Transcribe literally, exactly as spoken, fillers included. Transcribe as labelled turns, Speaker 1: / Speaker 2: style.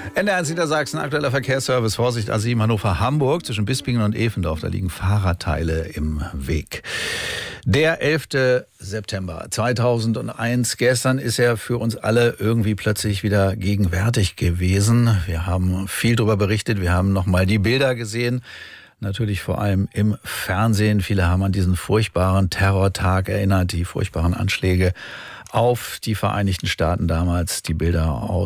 Speaker 1: N D R eins Niedersachsen, aktueller Verkehrsservice, Vorsicht A sieben Hannover-Hamburg, zwischen Bispingen und Evendorf, da liegen Fahrradteile im Weg. Der elfte September zweitausendeins, gestern ist er für uns alle irgendwie plötzlich wieder gegenwärtig gewesen. Wir haben viel darüber berichtet, wir haben nochmal die Bilder gesehen, natürlich vor allem im Fernsehen. Viele haben an diesen furchtbaren Terrortag erinnert, die furchtbaren Anschläge auf die Vereinigten Staaten damals, die Bilder aus